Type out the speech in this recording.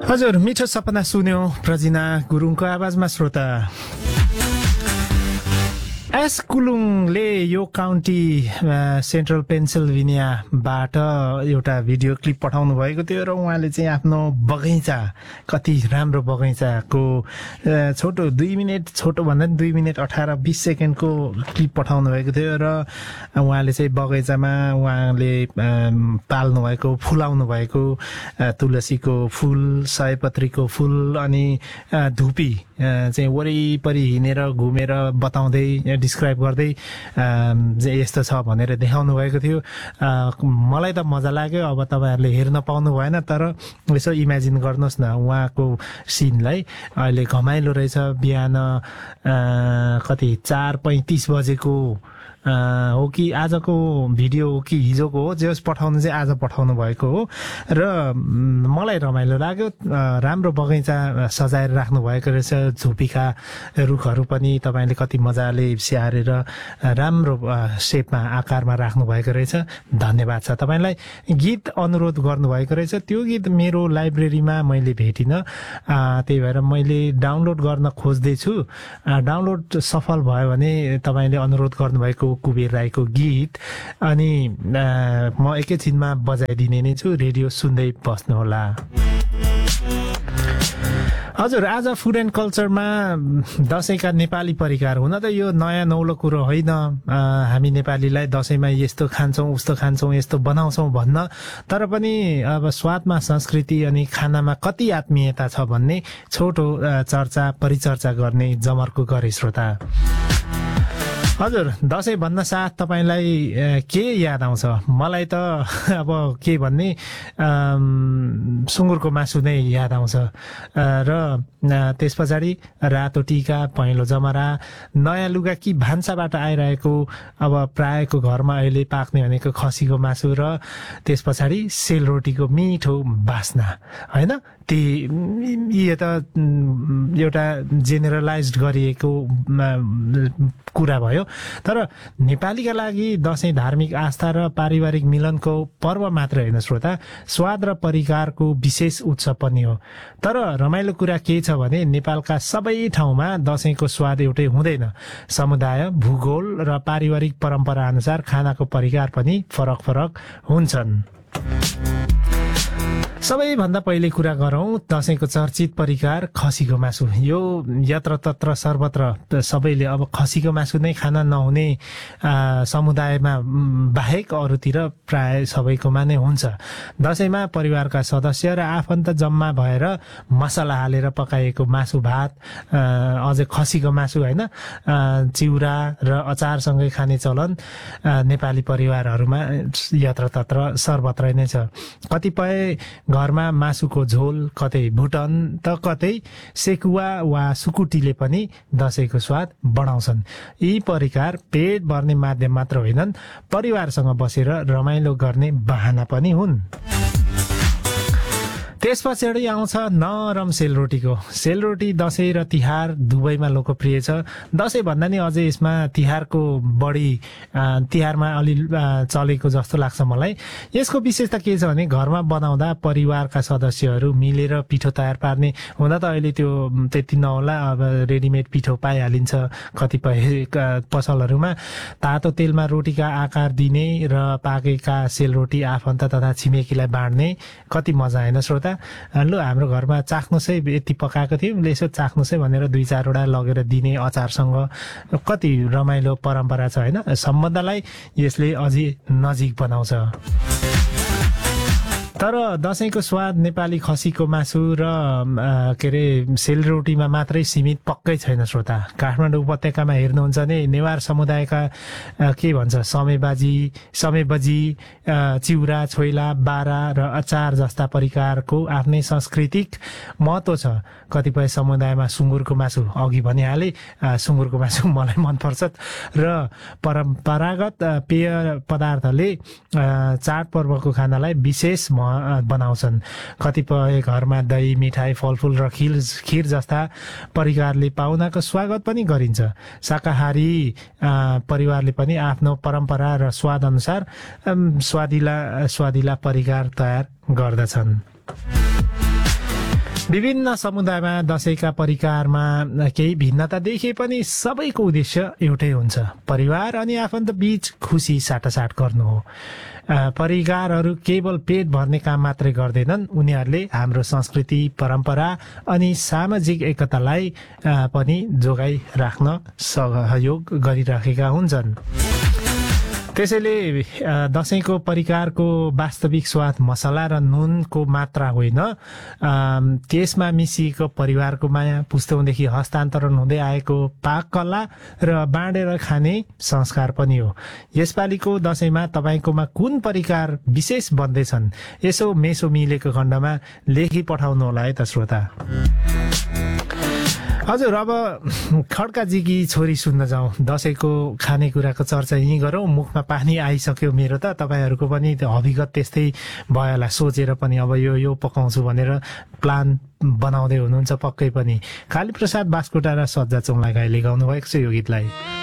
हजुर मिठो सपना सुन्यो प्रजिना गुरुङको आवाजमा श्रोता। एस कुलुङले यो काउन्टी सेन्ट्रल पेन्सिल्भेनियाबाट एउटा भिडियो क्लिप पठाउनु भएको थियो र उहाँले चाहिँ आफ्नो बगैँचा, कति राम्रो बगैँचाको छोटो 2 मिनेट, छोटो भन्दा 2 मिनेट 18-20 सेकेन्डको क्लिप पठाउनु भएको थियो र उहाँले चाहिँ बगैँचामा उहाँले पाल्नु भएको, फुलाउनु भएको तुलसीको फुल, सयपत्रीको फुल अनि धुपी चाहिँ वरिपरि हिँडेर घुमेर बताउँदै डिस्क्राइब गर्दै यस्तो छ भनेर देखाउनु भएको थियो। मलाई त मजा लाग्यो। अब तपाईहरुले हेर्न पाउनु भएन, तर यसो इमेजिन गर्नुहोस् न उहाँको सिनलाई। अहिले घमाइलो रहेछ, बिहान कति 4:35 बजेको हो कि आजको भिडियो हो कि हिजोको हो, जे पठाउनु चाहिँ आज पठाउनु भएको हो र मलाई रमाइलो लाग्यो। राम्रो बगैँचा सजाएर राख्नु भएको रहेछ, झुपीका रुखहरू पनि तपाईले कति मजाले स्याहारेर राम्रो शेपमा, आकारमा राख्नु भएको रहेछ। धन्यवाद छ तपाईलाई। गीत अनुरोध गर्नुभएको रहेछ, त्यो गीत मेरो लाइब्रेरीमा मैले भेटिन, त्यही भएर मैले डाउनलोड गर्न खोज्दैछु। डाउनलोड सफल भयो भने तपाईले अनुरोध गर्नुभएको कुबेर राईको गीत अनि म एकैछिनमा बजाइदिने नै छु। रेडियो सुन्दै बस्नुहोला। हजुर, आज फुड एन्ड कल्चरमा दशैंका नेपाली परिकार। हुन त यो नयाँ नौलो कुरो होइन, हामी नेपालीलाई दशैंमा यस्तो खान्छौँ, उस्तो खान्छौँ, यस्तो बनाउँछौँ भन्न, तर पनि अब स्वादमा संस्कृति अनि खानामा कति आत्मीयता छ भन्ने छोटो चर्चा परिचर्चा गर्ने जमर्को गरे श्रोता। हजुर, दशैं भन्न साथ तपाईलाई के याद आउँछ? मलाई त अब के भन्ने, सुँगुरको मासु नै याद आउँछ र त्यस पछाडि रातो टीका, पहेँलो जमरा, नयाँ लुगा कि भान्साबाट आइरहेको अब प्रायको घरमा अहिले पाक्ने भनेको खसीको मासु र त्यस पछाडि सेलरोटीको मिठो बास्ना, हैन? यो त एउटा जेनरलाइज्ड गरिएको कुरा भयो, तर नेपालीका लागि दशैं धार्मिक आस्था र पारिवारिक मिलनको पर्व मात्र होइन श्रोता, स्वाद र परिकारको विशेष उत्सव पनि हो। तर रमाइलो कुरा के छ भने नेपालका सबै ठाउँमा दशैंको स्वाद एउटै हुँदैन। समुदाय, भूगोल र पारिवारिक परम्परा अनुसार खानाको परिकार पनि फरक फरक हुन्छन्। सबैभन्दा पहिले कुरा गरौं दशैंको चर्चित परिकार खसीको मासु। यो यत्र तत्र सर्वत्र सबैले अब खसीको मासु नै खान नहुने समुदायमा बाहेक अरूतिर प्राय सबैकोमा नै हुन्छ। दशैंमा परिवारका सदस्य र आफन्त जम्मा भएर मसला हालेर पकाएको मासु भात, अझै खसीको मासु हैन, चिउरा र अचारसँगै खाने चलन नेपाली परिवारहरूमा यत्र तत्र सर्वत्र नै छ। कतिपय घरमा मासुको झोल, कतै भुटन त कतै सेकुवा वा सुकुटीले पनि दशैंको स्वाद बढाउँछन्। यी परिकार पेट भर्ने माध्यम मात्र होइनन्, परिवारसँग बसेर रमाइलो गर्ने बहाना पनि हुन्। त्यस पछाडि आउँछ नरम सेलरोटीको। सेलरोटी दशैं र तिहार दुवैमा लोकप्रिय छ। दशैं भन्दा नि अझै यसमा तिहारको बढी, तिहारमा अलि चलेको जस्तो लाग्छ मलाई। यसको विशेषता के छ भने घरमा बनाउँदा परिवारका सदस्यहरू मिलेर पिठो तयार पार्ने। हुँदा त अहिले त्यो त्यति नहोला, अब रेडिमेड पिठो पाइहालिन्छ कतिपय पसलहरूमा। तातो तेलमा रोटीका आकार दिने र पाकेका सेलरोटी आफन्त तथा छिमेकीलाई बाँड्ने, कति मजा होइन श्रोता? ल हाम्रो घरमा चाख्नुहोस् है, यति पकाएको थियौँ, यसो चाख्नुहोस् है भनेर 2-4 वटा लगेर दिने अचारसँग कति रमाइलो परम्परा छ हैन? सम्बन्धलाई यसले अझै नजिक बनाउँछ। तर दशैंको स्वाद नेपाली खसीको मासु र के अरे सेलरोटीमा मात्रै सीमित पक्कै छैन श्रोता। काठमाडौँ उपत्यकामा हेर्नुहुन्छ भने नेवार समुदायका के भन्छ समेबजी, चिउरा, छोइला, बारा र अचार जस्ता परिकारको आफ्नै सांस्कृतिक महत्व छ। कतिपय समुदायमा सुँगुरको मासु, अघि भनिहाले सुँगुरको मासु मलाई मनपर्छ, र परम्परागत पेय पदार्थले चाडपर्वको खानालाई विशेष बनाउँछन्। कतिपय घरमा दही, मिठाई, फलफूल र खीर जस्ता परिकारले पाहुनाको स्वागत पनि गरिन्छ। शाकाहारी परिवारले पनि आफ्नो परम्परा र स्वाद अनुसार स्वादिला परिकार तयार गर्दछन्। विभिन्न समुदायमा दशैंका परिकारमा केही भिन्नता देखिए पनि सबैको उद्देश्य एउटै हुन्छ, परिवार अनि आफन्त बीच खुसी साटासाट गर्नु हो। परिकारहरू केवल पेट भर्ने काम मात्रै गर्दैनन्, उनीहरूले हाम्रो संस्कृति, परम्परा अनि सामाजिक एकतालाई पनि जोगाइ राख्न सहयोग गरिराखेका हुन्छन्। त्यसैले दशैंको परिकारको वास्तविक स्वाद मसला र नुनको मात्रा होइन, त्यसमा मिसिएको परिवारको माया, पुस्तौँदेखि हस्तान्तरण हुँदै आएको पाक कला र बाँडेर खाने संस्कार पनि हो। यसपालिको दशैंमा तपाईकोमा कुन परिकार विशेष बन्दैछन्? यसो मेसो मिलेको खण्डमा लेखी पठाउनु होला है त श्रोता। हजुर, अब खड्काजीकी छोरी सुन्न जाउँ। दशैंको खानेकुराको चर्चा यहीँ गरौँ। मुखमा पानी आइसक्यो मेरो त। तपाईँहरूको पनि अभिगत त्यस्तै भयो होला, सोचेर पनि अब यो पकाउँछु भनेर प्लान बनाउँदै हुनुहुन्छ पक्कै पनि। कालीप्रसाद बास्कोटा र सज्जा चौलागाईले गाउनु भएको छ यो गीतलाई।